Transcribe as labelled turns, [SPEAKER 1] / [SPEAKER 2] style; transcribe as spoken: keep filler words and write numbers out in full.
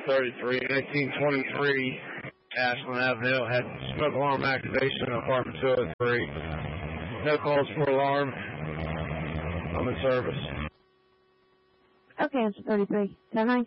[SPEAKER 1] thirty-three, nineteen twenty-three, Ashland Avenue. Had smoke alarm activation in apartment two oh three. No calls for alarm. I'm in service.
[SPEAKER 2] Okay, answer thirty-three. ten nine.